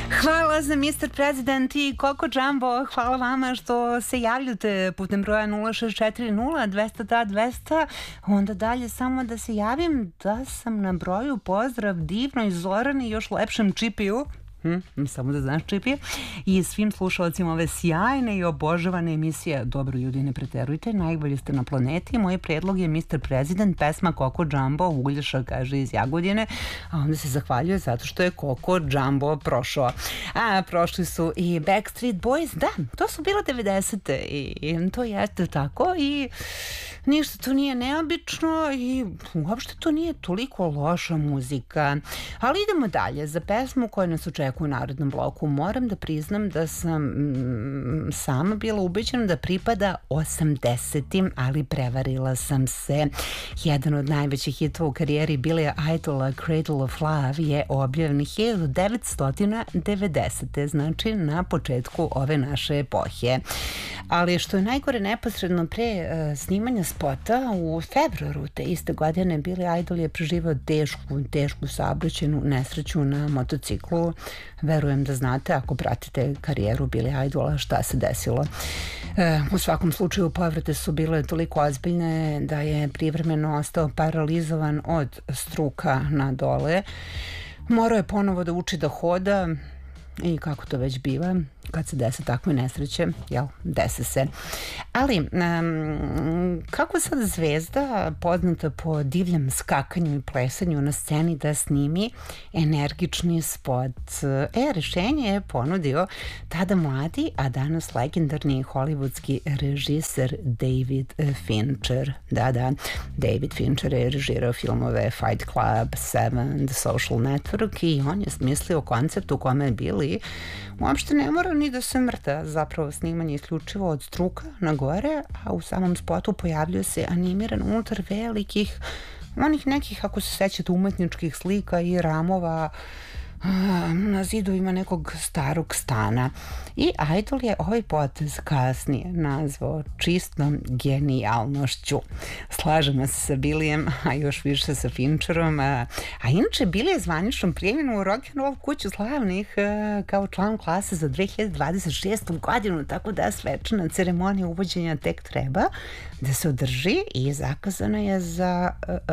Hvala za Mr. President i Coco Jumbo. Hvala vama što se javljate putem broja 0640 202 200. Onda dalje samo da se javim da sam na broju. Pozdrav divnoj Zorani i još lepšem Čipiju. Samo da znaš, Čipi, i svim slušalcima ove sjajne i obožavane emisije. Dobro, ljudi, ne preterujte, najbolji ste na planeti. Moj predlog je Mr. President, pesma Coco Jumbo, Uglješa kaže iz Jagodine, a onda se zahvaljuje zato što je Coco Jumbo prošao. A prošli su i Backstreet Boys, da, to su bilo 90. i to jeste tako i ništa to nije neobično i uopšte to nije toliko loša muzika. Ali idemo dalje za pesmu koja nas očekuje u narodnom bloku. Moram da priznam da sam sama bila ubeđena da pripada 80-im, ali prevarila sam se. Jedan od najvećih hitova u karijeri Billy Idola, Cradle of Love, je objavljen 1990. znači na početku ove naše epohe. Ali što je najgore, neposredno pre snimanja spota u februaru te iste godine Billy Idol je preživao tešku saobraćajnu nesreću na motociklu. Verujem da znate, ako pratite karijeru Billy Idola, šta se desilo. U svakom slučaju povrede su bile toliko ozbiljne da je privremeno ostao paralizovan od struka na dole. Morao je ponovo da uči da hoda i kako to već biva kad se dese takve nesreće, dese se. Ali kako sad zvezda poznata po divljem skakanju i plesanju na sceni da snimi energični spot? Rešenje je ponudio tada mladi, a danas legendarni hollywoodski režiser David Fincher. Da, David Fincher je režirao filmove Fight Club, Seven, The Social Network i on je smislio koncept u kome je Billy uopšte ne mora ni da se mrta, zapravo snimanje isključivo od struka na gore, a u samom spotu pojavljuje se animiran unutar velikih, onih nekih, ako se sećate, umetničkih slika i ramova na zidovima nekog starog stana. I Idol je ovaj potez kasnije nazvao čistom genijalnošću. Slažemo se sa Billyjem, a još više sa Fincherom. A inače, Billy je zvanično prijavljen u Rock'n'Roll kuću slavnih kao član klase za 2026. godinu, tako da svečana ceremonija uvođenja tek treba da se održi i zakazana je za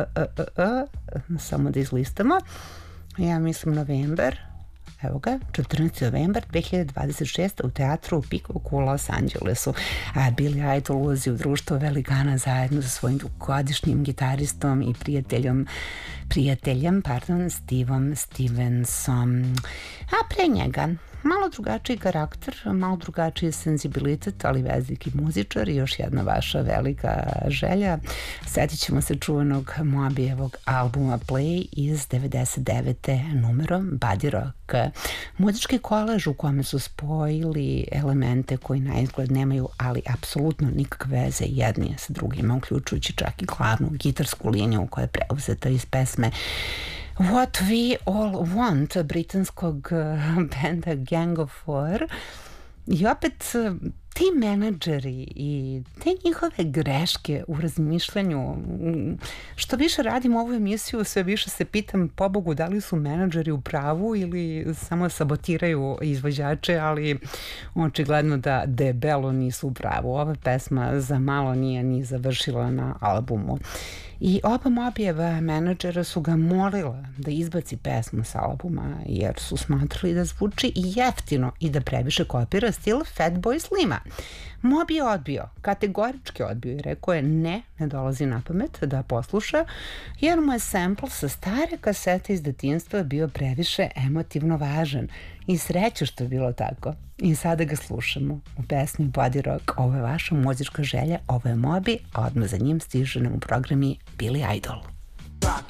samo da izlistamo, ja mislim novembar, evo ga, 14. novembar 2026. u teatru Peacock u Los Angelesu. Billy Idol ulazi u društvo velikana zajedno sa svojim dugogodišnjim gitaristom i prijateljem, Stevom Stevensom. A pre njega malo drugačiji karakter, malo drugačiji senzibilitet, ali veliki muzičar i još jedna vaša velika želja. Setit ćemo se čuvanog Moabijevog albuma Play iz 99. numerom Body Rock. Muzički kolaž u kome su spojili elemente koji na izgled nemaju, ali apsolutno nikakve veze jedni sa drugima, uključujući čak i glavnu gitarsku liniju koja je preuzeta iz pesme What We All Want britanskog benda Gang of Four. I opet ti menadžeri i te njihove greške u razmišljanju, što više radim ovu emisiju, sve više se pitam, pobogu, da li su menadžeri u pravu ili samo sabotiraju izvođače, ali očigledno da debelo nisu u pravu. Ova pesma za malo nije ni završila na albumu. I oba Moabijeva menadžera su ga molila da izbaci pesmu s albuma jer su smatrali da zvuči jeftino i da previše kopira stil Fatboy Slima. Mobi je odbio, kategorički odbio i rekao je ne dolazi na pamet da posluša jer mu je sample sa stare kasete iz detinjstva bio previše emotivno važan i sreće što je bilo tako. I sada ga slušamo u pesmi Body Rock. Ovo je vaša muzička želja, ovo je Mobi, a odmah za njim stiže nam u programi Billy Idol.